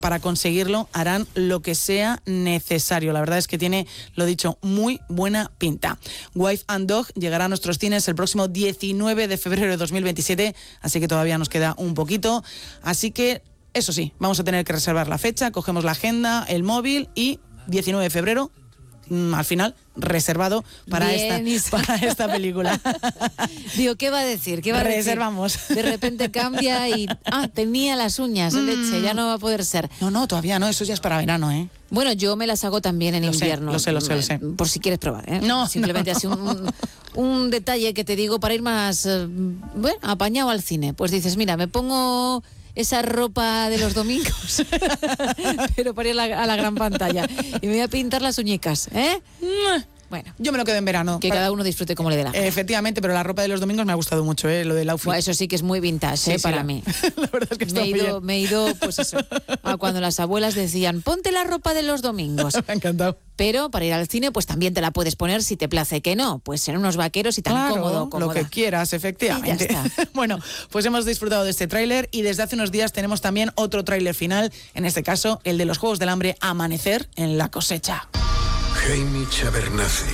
para conseguirlo harán lo que sea necesario. La verdad es que tiene, lo dicho, muy buena pinta. Wife and Dog llegará a nuestros cines el próximo 19 de febrero de 2027, así que todavía nos queda un poquito. Así que, eso sí, vamos a tener que reservar la fecha, cogemos la agenda, el móvil y 19 de febrero, al final, reservado para esta película. Digo, ¿qué va a decir? ¿Qué va a Reservamos. decir? De repente cambia y... tenía las uñas, leche, ya no va a poder ser. No, todavía no, eso ya es para verano, ¿eh? Bueno, yo me las hago también en invierno. Lo sé. Por si quieres probar, ¿eh? No. Simplemente así un detalle que te digo para ir más, apañado al cine. Pues dices, mira, me pongo... esa ropa de los domingos, pero para ir a la gran pantalla. Y me voy a pintar las uñicas, ¿eh? Bueno, yo me lo quedo en verano. Que cada uno disfrute como le dé la gana. Efectivamente, pero la ropa de los domingos me ha gustado mucho, lo del outfit. Bueno, eso sí que es muy vintage, para mí. La verdad es que está muy bien. Me he ido, pues eso, a cuando las abuelas decían, ponte la ropa de los domingos. Me ha encantado. Pero para ir al cine, pues también te la puedes poner si te place que no. Pues en unos vaqueros y tan cómoda. Lo que quieras, efectivamente. Y ya está. Bueno, pues hemos disfrutado de este tráiler y desde hace unos días tenemos también otro tráiler final, en este caso el de los Juegos del Hambre, Amanecer en la cosecha. Haymitch Abernathy.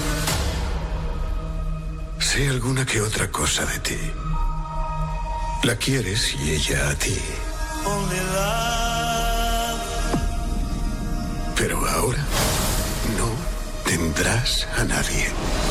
Sé alguna que otra cosa de ti. La quieres y ella a ti. Pero ahora no tendrás a nadie.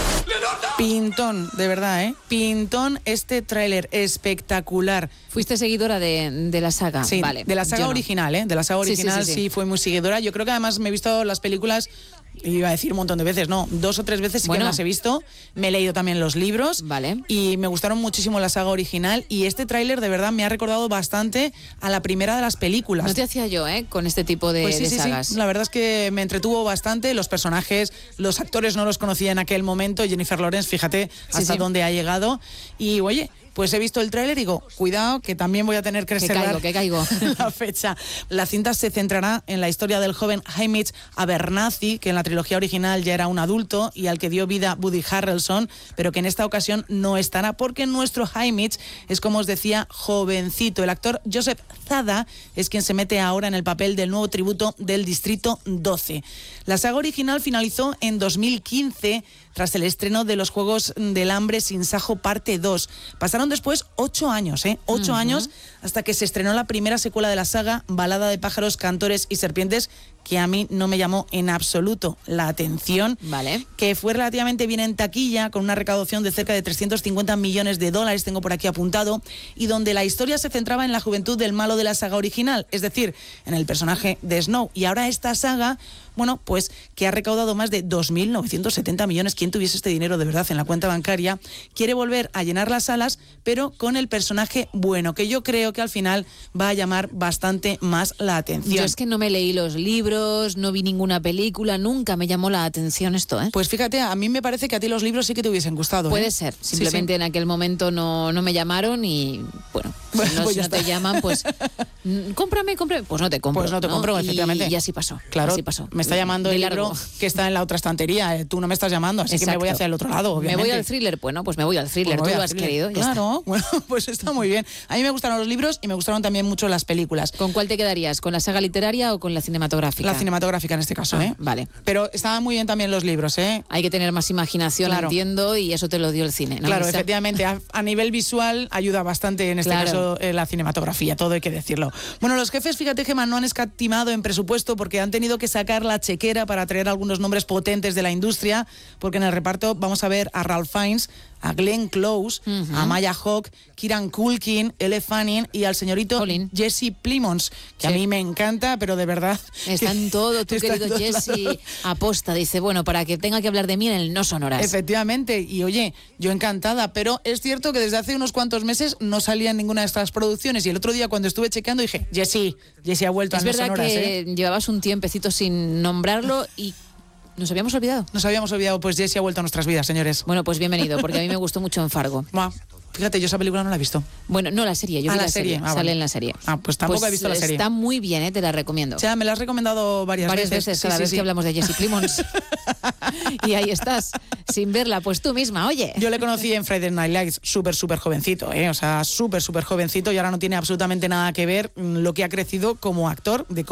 Pintón, de verdad, ¿eh? Pintón este tráiler espectacular. ¿Fuiste seguidora de la saga? Sí, vale. De la saga original, ¿eh? De la saga original sí, fue muy seguidora. Yo creo que además me he visto las películas, iba a decir un montón de veces, no, 2 o 3 veces sí que las he visto. Me he leído también los libros. Vale. Y me gustaron muchísimo la saga original. Y este tráiler de verdad me ha recordado bastante a la primera de las películas. No te hacía yo, con este tipo de sagas. Sí. La verdad es que me entretuvo bastante. Los personajes, los actores no los conocía en aquel momento. Jennifer Lawrence, fíjate hasta dónde ha llegado. Y oye, pues he visto el tráiler y digo, cuidado, que también voy a tener que reservar que caigo. la fecha. La cinta se centrará en la historia del joven Haymitch Abernathy, que en la trilogía original ya era un adulto y al que dio vida Woody Harrelson, pero que en esta ocasión no estará porque nuestro Haymitch es, como os decía, jovencito. El actor Joseph Zada es quien se mete ahora en el papel del nuevo tributo del Distrito 12. La saga original finalizó en 2015 tras el estreno de los Juegos del Hambre Sin Sajo parte 2. Pasaron después 8 años, 8 años hasta que se estrenó la primera secuela de la saga, Balada de pájaros, cantores y serpientes, que a mí no me llamó en absoluto la atención. Vale. Que fue relativamente bien en taquilla, con una recaudación de cerca de $350 millones, tengo por aquí apuntado, y donde la historia se centraba en la juventud del malo de la saga original, es decir, en el personaje de Snow. Y ahora esta saga, bueno, pues que ha recaudado más de 2.970 millones, quien tuviese este dinero de verdad en la cuenta bancaria, quiere volver a llenar las salas, pero con el personaje bueno, que yo creo que al final va a llamar bastante más la atención. Yo es que no me leí los libros, no vi ninguna película, nunca me llamó la atención esto, Pues fíjate, a mí me parece que a ti los libros sí que te hubiesen gustado. Puede ser, simplemente en aquel momento no me llamaron y bueno, si no te llaman, pues cómprame, pues no te compro. Pues no te compro, efectivamente. Y así pasó. Claro, así pasó. Me está llamando el libro que está en la otra estantería, tú no me estás llamando, así que me voy hacia el otro lado, obviamente. Me voy al thriller, bueno, pues me voy al thriller, tú lo has querido. Claro, bueno, pues está muy bien. A mí me gustaron los libros y me gustaron también mucho las películas. ¿Con cuál te quedarías? ¿Con la saga literaria o con la cinematográfica? La cinematográfica en este caso, Vale. Pero estaban muy bien también los libros, Hay que tener más imaginación, entiendo, y eso te lo dio el cine, ¿no? Claro, efectivamente, a nivel visual ayuda bastante en este caso la cinematografía, todo hay que decirlo. Bueno, los jefes, fíjate, Gemma, no han escatimado en presupuesto porque han tenido que sacar la chequera para traer algunos nombres potentes de la industria, porque en el reparto vamos a ver a Ralph Fiennes, a Glenn Close, a Maya Hawke, Kieran Culkin, Elle Fanning y al señorito Jesse Plemons, que a mí me encanta, pero de verdad... Está en todo, tu querido Jesse aposta, dice, bueno, para que tenga que hablar de mí en el No Sonoras. Efectivamente, y oye, yo encantada, pero es cierto que desde hace unos cuantos meses no salía en ninguna de estas producciones, y el otro día cuando estuve chequeando dije, Jesse ha vuelto a No Sonoras. Es verdad que llevabas un tiempecito sin nombrarlo y... ¿Nos habíamos olvidado? Nos habíamos olvidado, pues Jesse ha vuelto a nuestras vidas, señores. Bueno, pues bienvenido, porque a mí me gustó mucho en Fargo. Fíjate, yo esa película no la he visto. Bueno, no la serie, yo vi la serie. Sale en la serie. Pues tampoco he visto la serie. Está muy bien, te la recomiendo. O sea, me la has recomendado varias veces. Cada vez que hablamos de Jesse Plemons. Y ahí estás, sin verla, pues tú misma, oye. Yo le conocí en Friday Night Lights súper jovencito, o sea, súper jovencito, y ahora no tiene absolutamente nada que ver lo que ha crecido como actor, de